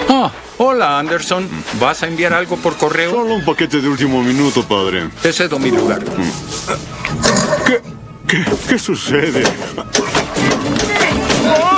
Ah, hola, Anderson. ¿Vas a enviar algo por correo? Solo un paquete de último minuto, padre. Te cedo mi lugar. ¿Qué sucede?